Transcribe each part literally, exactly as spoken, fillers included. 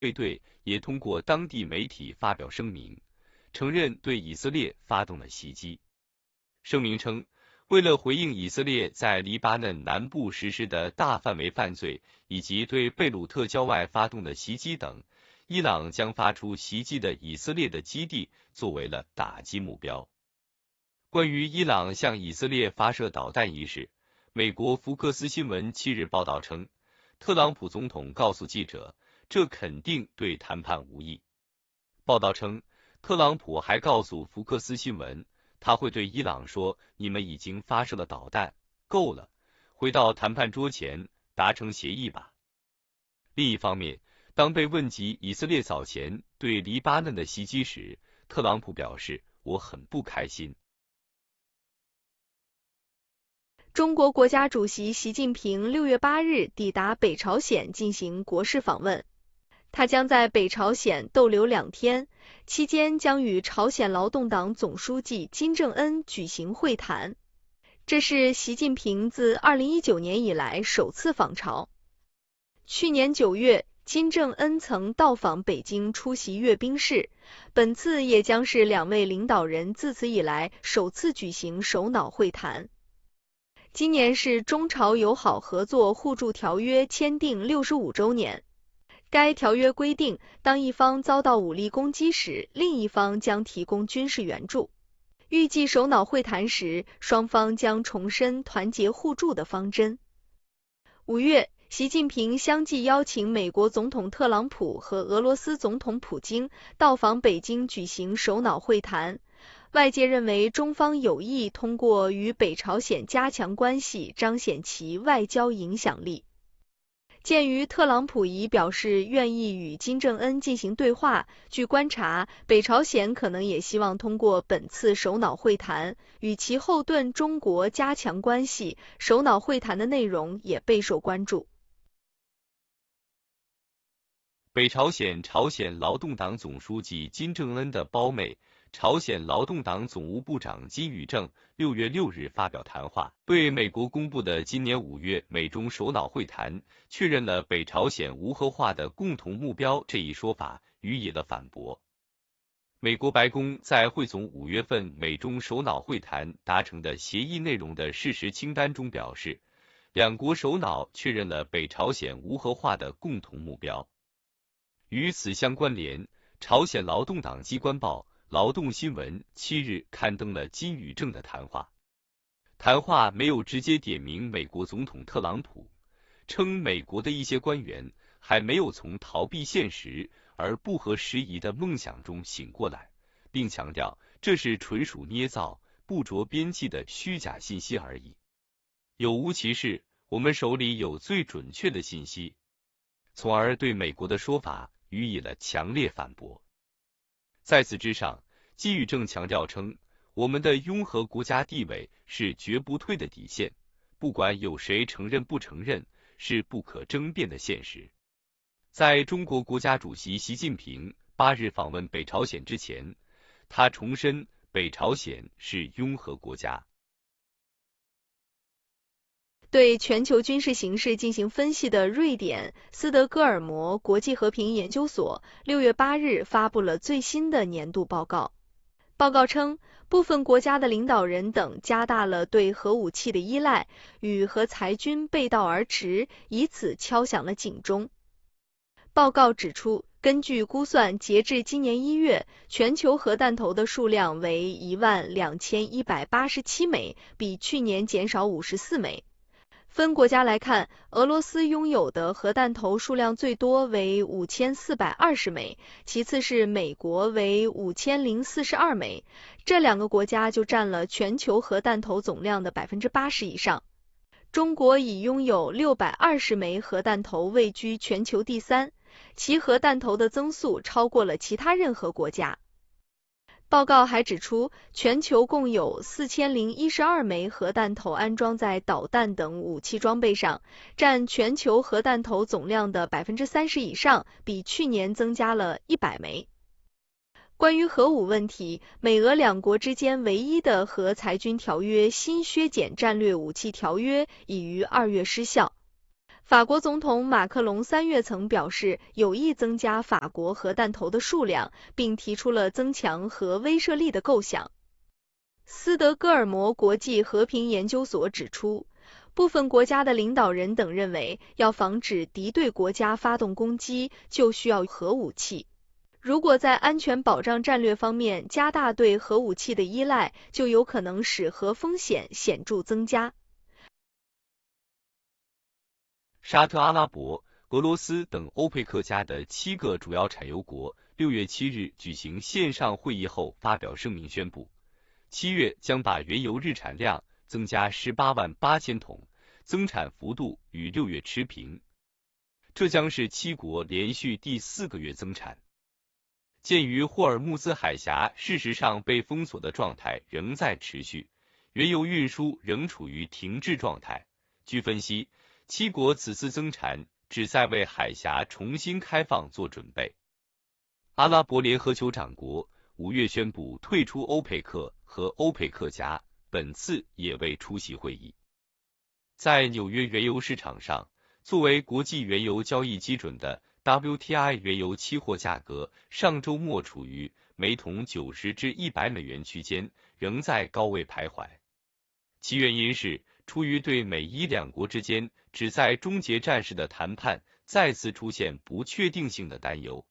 队也通过当地媒体发表声明，承认对以色列发动了袭击。声明称，为了回应以色列在黎巴嫩南部实施的大范围犯罪以及对贝鲁特郊外发动的袭击等，伊朗将发出袭击的以色列的基地作为了打击目标。关于伊朗向以色列发射导弹一事，美国福克斯新闻七日报道称，特朗普总统告诉记者，这肯定对谈判无益。报道称，特朗普还告诉福克斯新闻，他会对伊朗说，你们已经发射了导弹，够了，回到谈判桌前，达成协议吧。另一方面，当被问及以色列早前对黎巴嫩的袭击时，特朗普表示，我很不开心。 中国国家主席习近平六月八日抵达北朝鲜进行国事访问，他将在北朝鲜逗留两天，期间将与朝鲜劳动党总书记金正恩举行会谈。这是习近平自二零一九年以来首次访朝。去年九月，金正恩曾到访北京出席阅兵式，本次也将是两位领导人自此以来首次举行首脑会谈。今年是中朝友好合作互助条约签订六十五周年。该条约规定，当一方遭到武力攻击时，另一方将提供军事援助。预计首脑会谈时，双方将重申团结互助的方针。五月，习近平相继邀请美国总统特朗普和俄罗斯总统普京到访北京举行首脑会谈。外界认为中方有意通过与北朝鲜加强关系，彰显其外交影响力。鉴于特朗普已表示愿意与金正恩进行对话，据观察，北朝鲜可能也希望通过本次首脑会谈与其后盾中国加强关系，首脑会谈的内容也备受关注。 北朝鲜朝鲜劳动党总书记金正恩的胞妹，朝鲜劳动党总务部长金宇正六月六日发表谈话，对美国公布的今年五月美中首脑会谈确认了北朝鲜无核化的共同目标这一说法予以了反驳。美国白宫在汇总五月份美中首脑会谈达成的协议内容的事实清单中表示，两国首脑确认了北朝鲜无核化的共同目标。与此相关联，朝鲜劳动党机关报劳动新闻七日刊登了金宇正的谈话。谈话没有直接点名美国总统特朗普，称美国的一些官员还没有从逃避现实而不合时宜的梦想中醒过来，并强调这是纯属捏造、不着边际的虚假信息而已。有无其事，我们手里有最准确的信息，从而对美国的说法予以了强烈反驳。在此之上，金宇正强调称，我们的拥核国家地位是绝不退的底线，不管有谁承认不承认，是不可争辩的现实。在中国国家主席习近平八日访问北朝鲜之前，他重申北朝鲜是拥核国家。 对全球军事形势进行分析的瑞典斯德哥尔摩国际和平研究所六月八日发布了最新的年度报告。报告称，部分国家的领导人等加大了对核武器的依赖，与核裁军背道而驰，以此敲响了警钟。报告指出，根据估算，截至今年一月，全球核弹头的数量为一万两千一百八十七枚，比去年减少五十四枚。分国家来看，俄罗斯拥有的核弹头数量最多为五千四百二十枚，其次是美国为五千零四十二枚，这两个国家就占了全球核弹头总量的百分之八十以上。中国已拥有六百二十枚核弹头，位居全球第三，其核弹头的增速超过了其他任何国家。报告还指出，全球共有四千零一十二枚核弹头安装在导弹等武器装备上，占全球核弹头总量的百分之三十以上，比去年增加了一百枚。关于核武问题，美俄两国之间唯一的核裁军条约新削减战略武器条约已于二月失效。 法国总统马克龙三月曾表示有意增加法国核弹头的数量，并提出了增强核威慑力的构想。斯德哥尔摩国际和平研究所指出，部分国家的领导人等认为，要防止敌对国家发动攻击，就需要核武器。如果在安全保障战略方面加大对核武器的依赖，就有可能使核风险显著增加。 沙特阿拉伯、俄罗斯等欧佩克加的七个主要产油国六月七日举行线上会议后发表声明宣布，七月将把原油日产量增加十八万八千桶，增产幅度与六月持平。这将是七国连续第四个月增产。鉴于霍尔木兹海峡事实上被封锁的状态仍在持续，原油运输仍处于停滞状态。据分析，七国此次增产旨在为海峡重新开放做准备。阿拉伯联合酋长国五月宣布退出欧佩克和欧佩克加，本次也未出席会议。在纽约原油市场上，作为国际原油交易基准的 W T I 原油期货价格上周末处于每桶九十至一百美元区间，仍在高位徘徊。其原因是出于对美伊两国之间旨在终结战事的谈判再次出现不确定性的担忧。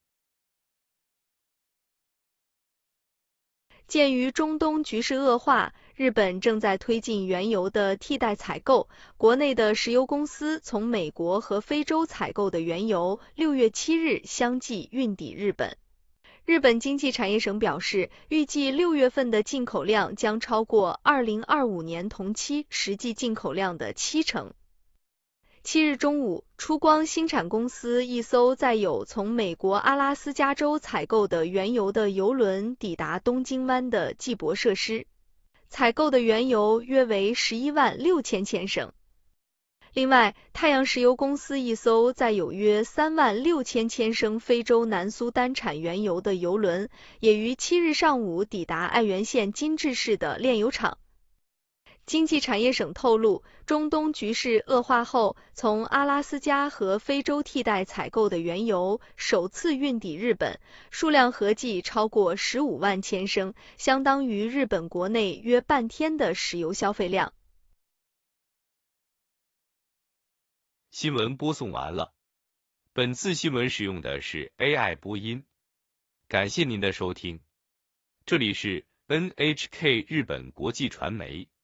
鉴于中东局势恶化，日本正在推进原油的替代采购，国内的石油公司从美国和非洲采购的原油六月七日相继运抵日本。日本经济产业省表示，预计六月份的进口量将超过二零二五年同期实际进口量的七成。七日中午，出光新产公司一艘载有从美国阿拉斯加州采购的原油的油轮抵达东京湾的济泊设施，采购的原油约为十一万六千千升。另外，太阳石油公司一艘载有约三万六千千升非洲南苏丹产原油的油轮，也于七日上午抵达爱媛县金治市的炼油厂。经济产业省透露，中东局势恶化后，从阿拉斯加和非洲替代采购的原油首次运抵日本，数量合计超过十五万千升，相当于日本国内约半天的石油消费量。 新闻播送完了。本次新闻使用的是 A I 播音，感谢您的收听。这里是 N H K 日本国际传媒。